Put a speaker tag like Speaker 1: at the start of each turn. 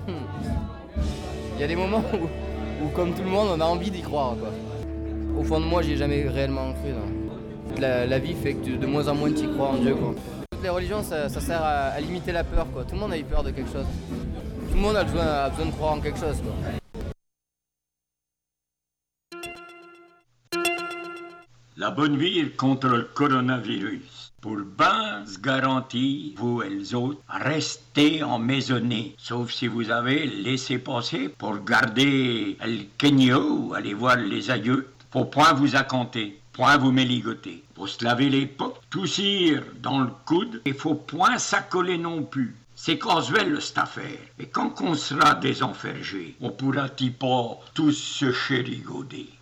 Speaker 1: Il y a des moments où, comme tout le monde, on a envie d'y croire, quoi. Au fond de moi, j'y ai jamais réellement cru, non. La vie fait que de moins en moins tu y crois en Dieu, quoi. Toutes les religions, ça sert à limiter la peur, quoi. Tout le monde a eu peur de quelque chose. Tout le monde a besoin de croire en quelque chose, quoi.
Speaker 2: La bonne vie contre le coronavirus. Pour basse garantie, vous et les autres, restez emmaisonnés. Sauf si vous avez laissé passer pour garder le Kenyo ou aller voir les aïeux. Faut point vous accompter, point vous méligoter. Faut se laver les pots, toussir dans le coude et faut point s'accoler non plus. C'est casuel cette affaire. Et quand on sera désenfergé, on pourra-t-il pas tous se chérigoder.